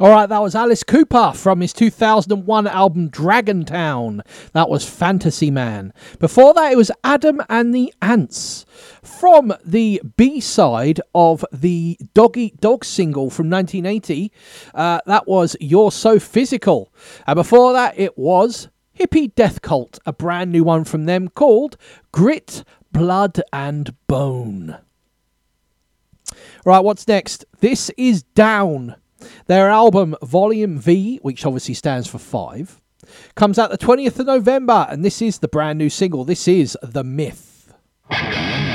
All right, that was Alice Cooper from his 2001 album Dragontown. That was Fantasy Man. Before that, it was Adam and the Ants from the B-side of the Dog Eat Dog single from 1980. That was You're So Physical. And before that, it was Hippie Death Cult, a brand new one from them called Grit, Blood and Bone. Right, what's next? This is Down. Their album Volume V, which obviously stands for 5, comes out the 20th of November, and this is the brand new single. This is The Myth.